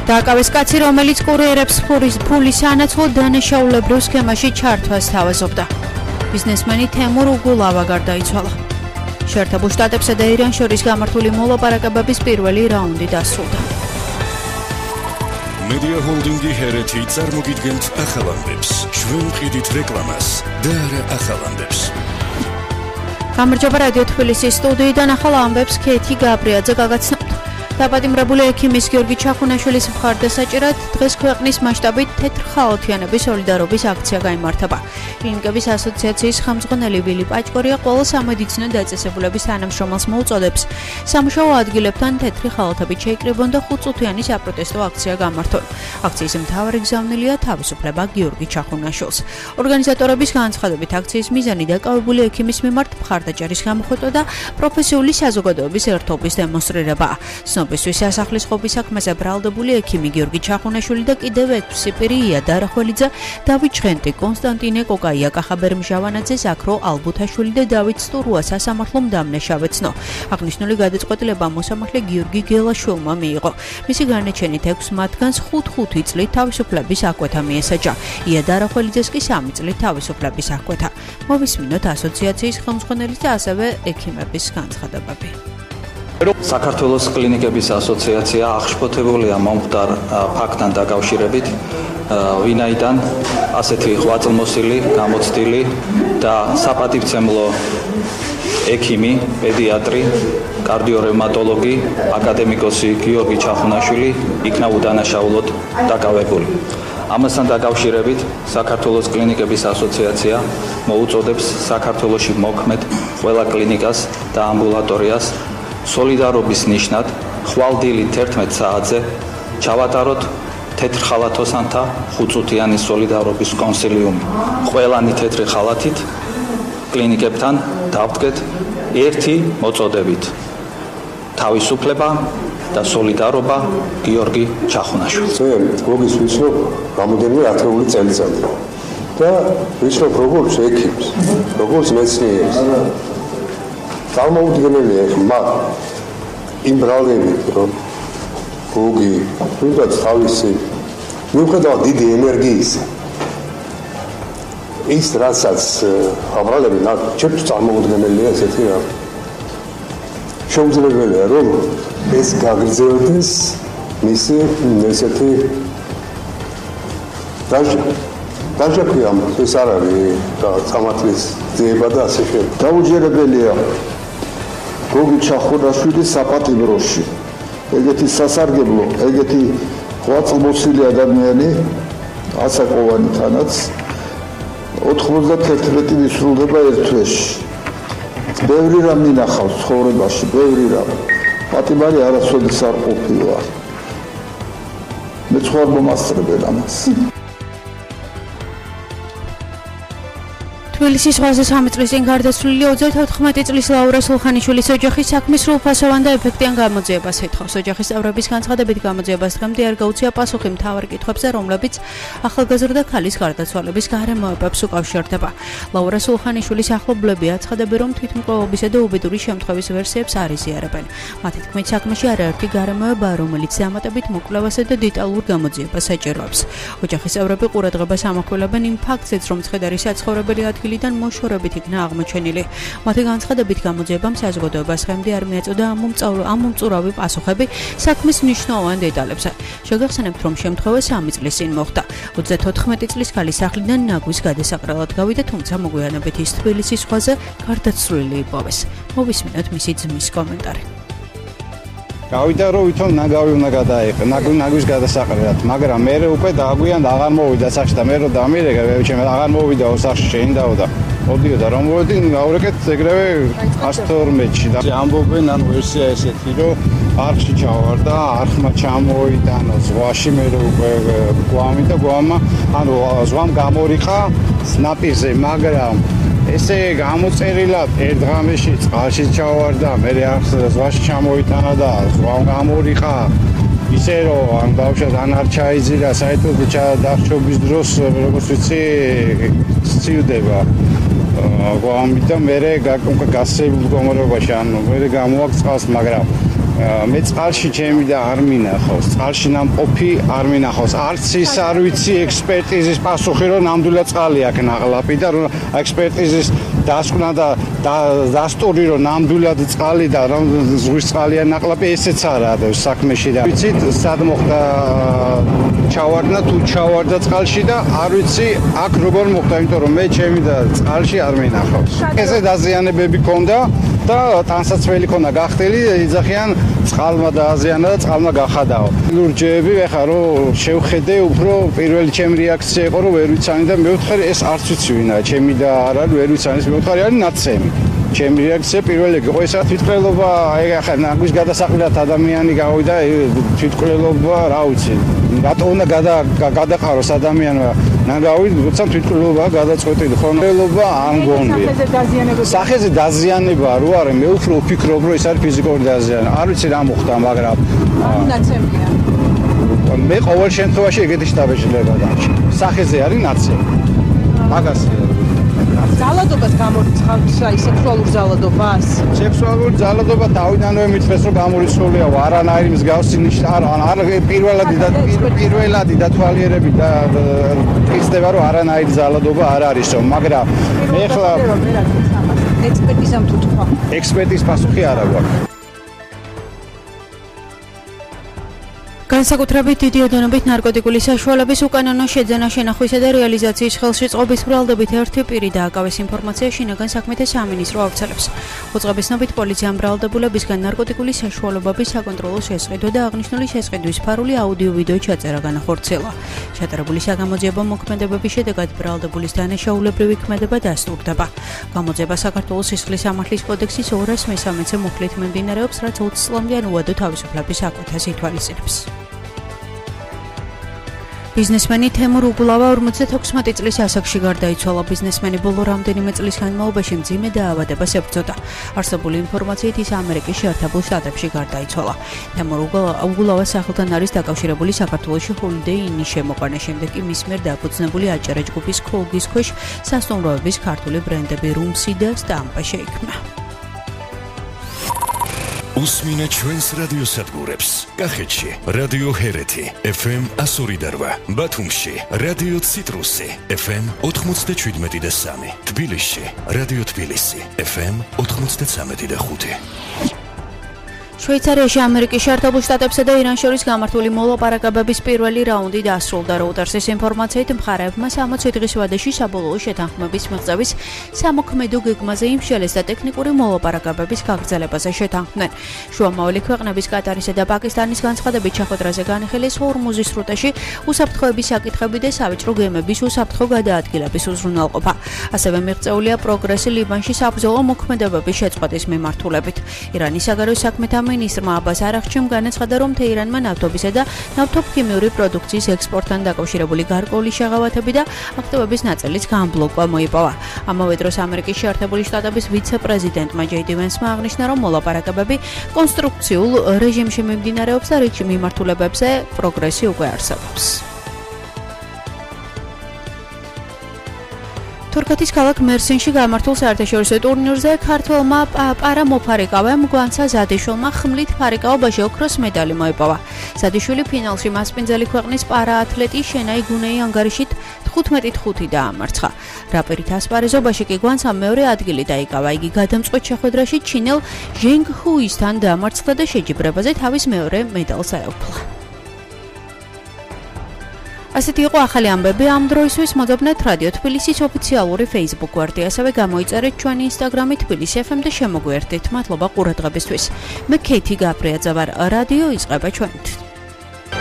დააკავეს კაცი, რომელიც კურიერებს ფულის ანაცვლოდ დანაშაულებრივ სქემაში ჩართვას თავაზობდა. ბიზნესმენი თემურ უგულავა გარდაიცვალა. შეერთებულ შტატებსა და ირანს შორის გამართული მოლაპარაკებების პირველი რაუნდი დასრულდა. Media Holding-ი ჰერეთი წარმოგიდგენთ ახალამდებს. ჩვენ ვყიდით რეკლამას და არა ახალამდებს. გამარჯობა რადიო თბილისის სტუდიიდან ახალ ამბებს ქეთი გაბრიაძე გაგაცნობთ. დაპატიმრებული ექიმის გიორგი ჩახუნაშვილის მხარდასაჭერად დღეს ქვეყნის მასშტაბით თეთრხალათიანების სოლიდარობის აქცია გაიმართება. კლინიკების ასოციაციის ხელმძღვანელი ვილი პაჭკორია ყველა სამედიცინო დაწესებულების თანამშრომელს მოუწოდებს სამუშაო ადგილებთან თეთრი ხალათებით შეიკრიბონ და 5 წუთიანი საპროტესტო აქცია გამართონ. აქციის მთავარი გზავნილია თავისუფლება გიორგი ჩახუნაშვილს. ორგანიზატორების განცხადებით აქციის მიზანი დაკავებული ექიმის მიმართ მხარდაჭერის გამოხატვა და პროფესიული საზოგადოების ერთობის დემონსტრირებაა. ცნობისთვის სასახლის ყოფის საქმეზე ბრალდებული ექიმი გიორგი ჩახუნაშვილი და კიდევ 6 პირი იადა არახველიძე, დავით ჭღენტი, კონსტანტინე კოკაია, კახაბერ მჟავანაძე, ზაქრო ალბუთაშვილი და დავით სტურუა სასამართლო მდამნაშავ ეცნო. აღნიშნული გადაწყვეტილება მოსამართლე გიორგი გელაშვილმა მიიღო. მისი განაჩენით 6 მათგანს 5 წლით თავისუფლების აღკვეთა მიესაჯა. იადა არახველიძეს კი 3 წლით თავისუფლების აღკვეთა. მოვისმინოთ ასოციაციის ხელმძღვანელის და ასევე ექიმების განცხადებები. საქართველოს კლინიკების ასოციაცია აღშფოთებულია მომხდარ ფაქტთან დაკავშირებით, ვინაიდან ასეთი ღვაწლმოსილი, გამოცდილი და საპატივცემლო ექიმი, პედიატრი, კარდიორევმატოლოგი, აკადემიკოსი გიორგი ჩახუნაშვილი იქნა უდანაშაულოდ დაკავებული. ამასთან დაკავშირებით საქართველოს კლინიკების ასოციაცია მოუწოდებს საქართველოში მოქმედ ყველა კლინიკას და ამბულატორიას სოლიდარობის ნიშნად ხვალდილი 11 საათზე ჩავატაროთ თეთრხალათოსანთა 5 წუთიანი სოლიდარობის კონსილიუმი. ყველანი თეთრი ხალათით კლინიკებთან დავდგეთ ერთი მოწოდებით: თავისუფლება და სოლიდარობა გიორგი ჩახუნაშვილს. გოგის ვიცნობ რამოდენიმე ათეული წელიწადი და ვიცნობ როგორც ექიმს, როგორც მეცნიერს. წარმოუდგენელია ხმა იმ ბრალდებით, რომ გოგი თუნდაც თავისი მიუხედავად დიდი ენერგიისა ის რასაც აბრალები ჩემთვის წარმოუდგენელია ესეთი რამ. შეუძლებელია რომ ეს გაგრძელდეს მისი ესეთი დაჟაქვია ეს არ არის და სამართლის ძიება და ასე შემდეგ. დაუჯერებელია გოგი ჩახუნაშვილის საპატიმროში. ეგეთი სასარგებლო, ეგეთი ღვაწლმოსილი ადამიანი ასაკოვანი თანაც 91 ვისრულდება ერთ თვეში. ბევრი რამ მინახავს ცხოვრებაში, ბევრი რამ. პატიმარი არასოდეს არ ყოფილა. მე სხვა მომასწრებელ ამას. თბილისის ზღვაზე 3 წლის წინ გარდაცვლილი 34 წლის ლაურა სულხანიშვილის ოჯახის საქმის სრულფასოვან და ეფექტიან გამოძიებას ეთხოვს. ოჯახის წევრების განცხადებით გამოძიებას დღემდე არ გაუწია პასუხი მთავარ კითხვებზე, რომლებიც ახალგაზრდა ქალის გარდაცვალების გარემოებებს უკავშირდება. ლაურა სულხანიშვილის ახლობლები აცხადებენ, რომ თვითმკვლელობისა და უბედური შემთხვევის ვერსიებს არ იზიარებენ. მათი თქმით, საქმეში არაერთი გარემოებაა, რომელიც დამატებით მოკვლევასა და დეტალურ გამოძიებას საჭიროებს. ოჯახის წევრები ყურადღებას ამახვილებენ იმ ფაქტზეც, რომ ცხედარი საცხოვრებელი ადგილიდან მოშორებით იქნა აღმოჩენილი. მათი განცხადებით გამოძიებამ საზოგადოებას ხემდე არ მიაწოდა ამ მომწურავი პასუხები საქმის მნიშვნელოვან დეტალებზე. შეგახსენებთ, რომ შემთხვევა 3 წლის წინ მოხდა. 34 წლის ქალის სახლიდან ნაგვის გადასაყრელად გავიდა, თუმცა მოგვიანებით ის თბილისის ზღვაზე გარდაცვლილი იპოვეს. მოვისმინოთ მისი ძმის კომენტარი. გავიდა რომ ვითომ ნაგავი უნდა გადაიყო ნაგვის გადასაყრელად, მაგრამ მე უკვე დააგვიან და აღარ მოვიდა სახში და მე რომ დამირეკე ჩემ აღარ მოვიდა სახში შეინდაო და მოდიოდა რომ მოვედი გავრეკეთ ეგრევე 112-ში და ამბობენ ან ვერსია ესეთი რომ არხში ჩავარდა, არხმა ჩამოიტანა ზღვაში, მე უკვე გვამი და გვამა ანუ ზღვამ გამორიყა სნაპირზე, მაგრამ ესე გამოწერილად ერთ დღეში წყალში ჩავარდა, მე ზღვაში ჩამოიტანა და ზღვამ გამორიყა. ისე რომ ამ ბავშვს ან არ ჩაიძირა საერთოდ დარჩობის დროს, როგორც ვიცი, სცივდება. ამიტომ მე გასწრებულ მდგომარეობაში, ანუ მე გამოვაკ წყალს, მაგრამ მე წყალში ჩემი და არ მინახავს, წყალში ნამყოფი არ მინახავს. არც ის არ ვიცი ექსპერტიზის პასუხი, რომ ნამდვილად წყალი აქ ნაღლაპი და რომ ექსპერტიზის დასკვნა და დასტური რომ ნამდვილად წყალი და რომ ზღვის წყალია ნაღლაპი, ესეც არა საქმეში და ვიცით სად მოხდა ჩავარდნა თუ ჩავარდა წყალში და არ ვიცი აქ როგორ მოხდა, იმიტომ რომ მე ჩემი და წყალში არ მინახავს. ესე დაზიანებები ქონდა და ტანსაცმელი ქონდა გახდილი, იძახიან წყალმა დააზიანა და წყალმა გახადაო. ლურჯეები ეხა რომ შევხედე, უფრო პირველი ჩემი რეაქცია იყო რომ ვერ ვიცანი და მეუთხარი ეს არც ვიცი ვინაა, ჩემი და არ არის ვერ ვიცანი, ეს მეუთხარი არის ნაცემი. ჩემი რეაქცია პირველი იყო ესა თვითმკვლელობა, ეხა ნაგვის გადასაყრად ადამიანი გავიდა თვითმკვლელობა, რა ვიცი. რატო უნდა გადაყაროს ადამიანმა ნაგავით, როცა თვითმკვლელობა გადაწყვეტილი ხონელობა არ მგონია. სახეზე დაზიანება რო არის, მე უფრო ვფიქრობ რომ ეს არის ფიზიკური დაზიანება. არ ვიცი რა მოხდა, მაგრამ ნაცემია. მე ყოველ შემთხვევაში ეგეთი შტაბეჭდილება დარჩა. სახეზე არის ნაცემი. მაგასია. ძალადობას გამორიცხავთ აი სექსუალურ ძალადობას? სექსუალური ძალადობა თავიდანვე მithves რომ გამორიცხულია, არანაირი მსგავსი ნიშნა არ პირველადი დათვალიერებით და იცდება რომ არანაირი ძალადობა არ არისო, მაგრამ ეხლა ექსპერტიზამ თუ თქვა. ექსპერტის პასუხი არ აქვს. განსაკუთრებით დიდი ოდენობით ნარკოტიკული საშუალების უკანონო შეძენა, შენახვისა და რეალიზაციის ხელში წყობის ბრალდებით ერთი პირი დააკავეს. ინფორმაცია შინაგან საქმეთა სამინისტრო ავრცელებს. უწყების ცნობით პოლიციამ ბრალდებულებისგან ნარკოტიკული საშუალებების საკონტროლო შესყიდვა და აღნიშნული შესყიდვის ფარული აუდიო-ვიდეო ჩაწერა განახორციელა. ჩატარებული საგამოძიებო მოქმედებების შედეგად ბრალდებულის დანაშაულებრივი ქმედება დასტურდება. გამოძიება საქართველოს სისხლის სამართლის კოდექსის 213-ე მუხლით მიმდინარეობს, რაც 20 წლამდე ან უადო თავისუფლების აკვეთას ითვალისწინებს. ბიზნესმენი თემურ უგულავა 56 წლის ასაკში გარდაიცვალა. ბიზნესმენი ბოლო რამდენიმე წლის განმავლობაში მძიმე დაავადებას ებრძოდა. არსებული ინფორმაციით ის ამერიკის შეერთებულ შტატებში გარდაიცვალა. თემურ უგულავას სახელთან არის დაკავშირებული საქართველოში ჰოლიდეი ინის შემოყვანა, შემდეგ კი მის მიერ დაფუძნებული აჭარა ჯგუფის ქოლგის ქვეშ სასტუმროების ქართული ბრენდები რუმსი და სტამპა შეიქმნა. უსმინე ჩვენს რადიოსადგურებს. კახეთში რადიო ჰერეთი FM 102.8, ბათუმში რადიო ციტრუსი FM 97.3, თბილისში რადიო თბილისი FM 93.5. შვეიცარიაში ამერიკის შეერთებულ შტატებსა და ირანს შორის გამართული მოლაპარაკებების პირველი რაუნდი დასრულდა. Reuters-ის ინფორმაციით მხარეებმა 60 დღის ვადაში საბოლოო შეთანხმების მიღწევის სამოქმედო გეგმაზე იმშელეს და ტექნიკური მოლაპარაკებების გაგრძელებაზე შეთანხმდნენ. შუამავალი ქვეყნების კატარისა და პაკისტანის განცხადებით შეხვედრაზე განიხილეს ჰორმუზის სრუტეში უსაფრთხოების საკითხები და სავაჭრო გემების უსაფრთხო გადაადგილების უზრუნველყოფა. ასევე მიღწეულია პროგრესი ლიბანში საბრძოლო მოქმედებების შეწყვეტის მიმართულებით. ირანის საგარეო საქმეთა მინისტრმა აბას არაღჩიმ განაცხადა, რომ თეირანმა ნავთობისა და ნავთობქიმიური პროდუქციის ექსპორტთან დაკავშირებული გარკვეული შეღავათები და აქტივების ნაწილიც განბლოკვა მოიპოვა. ამავე დროს ამერიკის შეერთებული შტატების ვიცე-პრეზიდენტმა ჯეი-დი ვენსმა აღნიშნა, რომ მოლაპარაკებები კონსტრუქციულ რეჟიმში მიმდინარეობს და რიგში მიმართულებებზე პროგრესი უკვე არსებობს. თურქეთის ქალაქ მერსინში გამართულ საერთაშორისო ტურნირზე ქართველმა პარამოფარიკავემ გვანცა ზადიშვილმა ხმლით ფარიკაობაში ოქროს медаლი მოიპოვა. ზადიშვილი ფინალში მასპინძელი ქვეყნის პარაათლეტი შენაი გუნეი ანგარიშით 15-5 დაამარცხა. რაპერით ასპარეზობაში კი გვანცამ მეორე ადგილი დაიკავა. იგი გადამწყვეტ შეხვედრაში ჩინელ ჟენგ ჰუისთან დაამარცხა და შეჯიბრებაზე თავის მეორე медаლს აეუფლა. ასეთი იყო ახალი ამბები ამ დროისთვის. მოძებნეთ რადიო თბილისის ოფიციალური Facebook გვერდი, ასევე გამოიწერეთ ჩვენი Instagram-ი თბილისი FM და შემოგვიერთდით. მადლობა ყურადღებისთვის. მე ქეითი გაბრიაძე ვარ. რადიო იწყება ჩვენით.